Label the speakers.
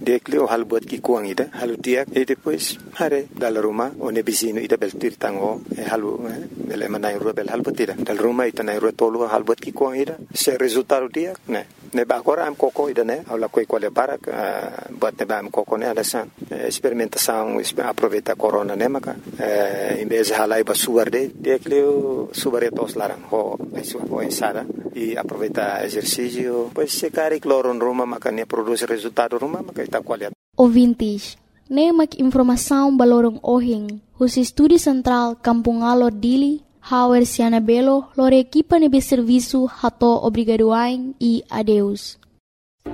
Speaker 1: Dekli o hal buat ki kuang ida, halu tiak, e depois, hare, dal rumah, o ne bisino ida bel tirtango, halu, bel manai rua bel hal buat ida. Dal rumah ita nai rua tolu hal buat ki kuang ida. Se resultado tiak, ne. Ne ba agora am koko ida ne, aula koi quale barak, buat ne ba am koko ne alasan. Experimentação, aproveita corona ne maka. Em vez de halai ba suar de, dekli o subaretos larang, ho ensada, e aproveita exercício, pois se cari cloro no rumah, maka ne produz resultado rumah, maka ita qualidade.
Speaker 2: Ouvintes, nemak informação balorong ohing, os Estúdio Central Kampung Alor Dili, Hauer Siana Belo, lor equipa nebe serviço hato obrigadoain e adeus.